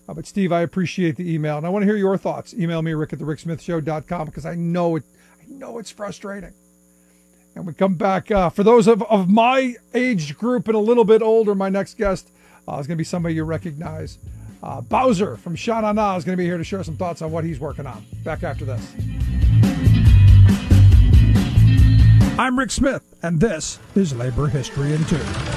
But Steve, I appreciate the email, and I want to hear your thoughts. Email me, rick@thericksmithshow.com, because I know it's frustrating. And we come back, for those of my age group and a little bit older, my next guest is going to be somebody you recognize. Bowser from Sha Na Na is going to be here to share some thoughts on what he's working on. Back after this. I'm Rick Smith, and this is Labor History in 2.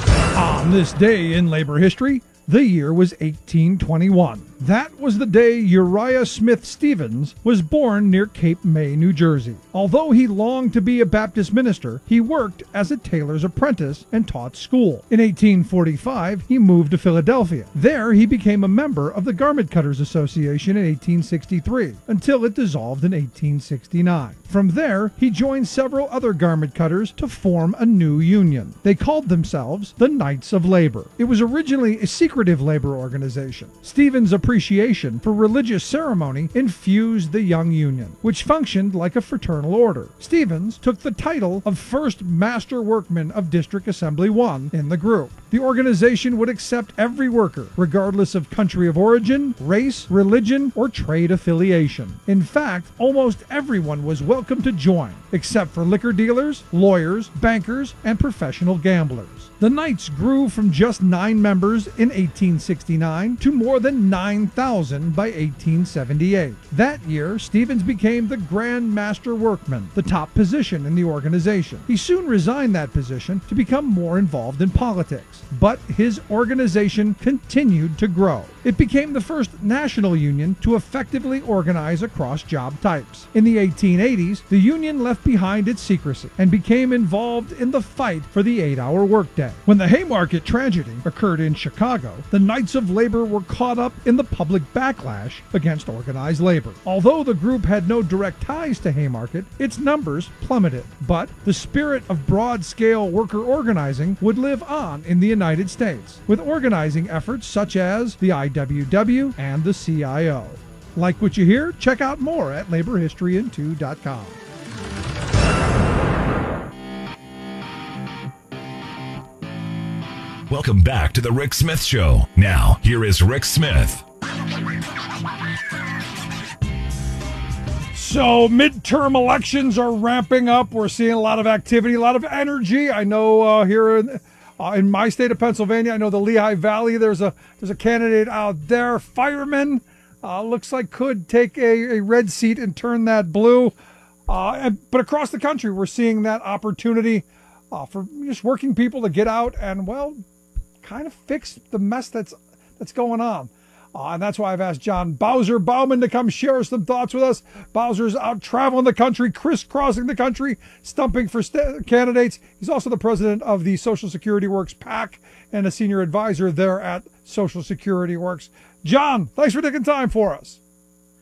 On this day in labor history, the year was 1821. That was the day Uriah Smith Stevens was born near Cape May, New Jersey. Although he longed to be a Baptist minister, he worked as a tailor's apprentice and taught school. In 1845, he moved to Philadelphia. There, he became a member of the Garment Cutters Association in 1863, until it dissolved in 1869. From there, he joined several other garment cutters to form a new union. They called themselves the Knights of Labor. It was originally a secretive labor organization. Stevens' appreciation for religious ceremony infused the young union, which functioned like a fraternal order. Stevens took the title of First Master Workman of District Assembly 1 in the group. The organization would accept every worker, regardless of country of origin, race, religion, or trade affiliation. In fact, almost everyone was welcome to join, except for liquor dealers, lawyers, bankers, and professional gamblers. The Knights grew from just 9 members in 1869 to more than 9,000 by 1878. That year, Stevens became the Grand Master Workman, the top position in the organization. He soon resigned that position to become more involved in politics, but his organization continued to grow. It became the first national union to effectively organize across job types. In the 1880s, the union left behind its secrecy and became involved in the fight for the 8-hour workday. When the Haymarket tragedy occurred in Chicago, the Knights of Labor were caught up in the public backlash against organized labor. Although the group had no direct ties to Haymarket, its numbers plummeted. But the spirit of broad-scale worker organizing would live on in the United States, with organizing efforts such as the IWW and the CIO. Like what you hear? Check out more at laborhistoryin2.com. Welcome back to the Rick Smith Show. Now, here is Rick Smith. So midterm elections are ramping up. We're seeing a lot of activity, a lot of energy. I know here in my state of Pennsylvania, I know the Lehigh Valley, there's a candidate out there, fireman, looks like could take a red seat and turn that blue. But across the country, we're seeing that opportunity for just working people to get out and, well, kind of fix the mess that's going on. And that's why I've asked John Bowser Bauman to come share some thoughts with us. Bowser's out traveling the country, crisscrossing the country, stumping for candidates. He's also the president of the Social Security Works PAC and a senior advisor there at Social Security Works. John, thanks for taking time for us.